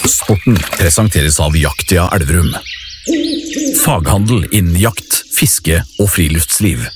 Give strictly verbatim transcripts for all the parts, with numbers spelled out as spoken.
Sporten presenteres av Jaktia Elverum. Faghandel innen jakt, fiske og friluftsliv.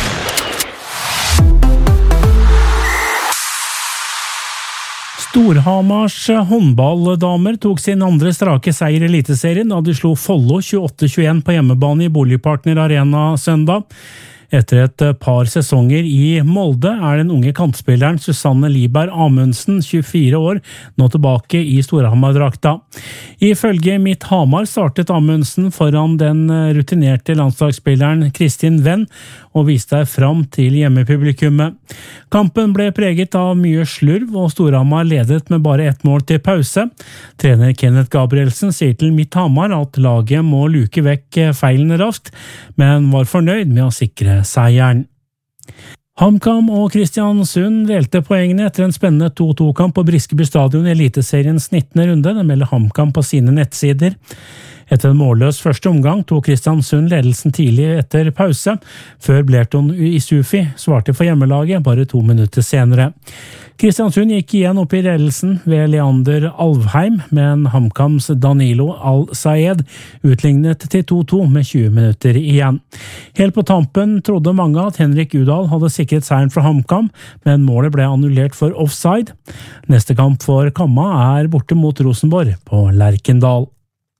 Storhamars håndballdamer tok sin andre strake seier i Eliteserien da de slo Follo tjueåtte tjueen på hjemmebane i Boligpartner Arena søndag. Etter et par sesonger i Molde er den unge kantspilleren Susanne Liberg Amundsen, tjuefire år, nå tilbake i Storhamar-drakta. Ifølge Mitt Hamar startet Amundsen foran den rutinerte landslagsspilleren Kristin Venn og viste seg fram til hjemmepublikummet. Kampen ble preget av mye slurv, og Storhamar ledet med bare ett mål til pause. Trener Kenneth Gabrielsen sier til Mitt Hamar at laget må luke vekk feilene raskt, men var fornøyd med å sikre seieren. HamKam og Kristiansund delte poengene etter en spennende to-to-kamp på Briskeby stadion i Eliteseriens nittende runde, det melder HamKam på sine nettsider. Etter en målløs første omgang tok Kristiansund ledelsen tidlig etter pause, før Blerton Isufi svarte for hjemmelaget bare to minutter senere. Kristiansund gikk igjen opp i ledelsen ved Leander Alvheim, men HamKams Danilo Al-Sayed utlignet til to-to med tjue minutter igjen. Helt på tampen trodde mange at Henrik Udal hadde sikret seieren fra HamKam, men målet ble annullert for offside. Neste kamp for Kamma er borte mot Rosenborg på Lerkendal.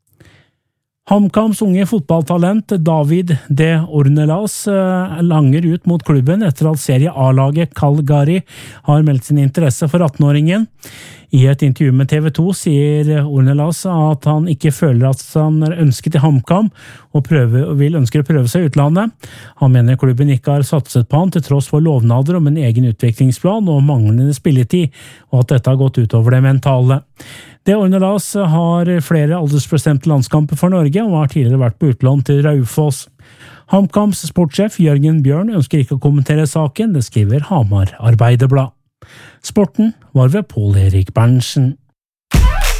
HamKams unge fotballtalent David De Ornelas langer ut mot klubben etter at serie A-laget Calgary har meldt sin interesse for attenåringen. I et intervju med T V to sier Ornelas at han ikke føler at han er ønsket i HamKam og prøve, vil ønsker å prøve seg i utlandet. Han mener klubben ikke har satset på han til tross for lovnader om en egen utviklingsplan og manglende spilletid, og at dette har gått utover det mentale. Det Ornelas har flere aldersbestemte landskamper for Norge og har tidligere vært på utlån til Raufoss. HamKams sportssjef Jørgen Bjørn ønsker ikke å kommentere saken, det skriver Hamar Arbeiderblad. Sporten var ved Pål Erik Berntsen.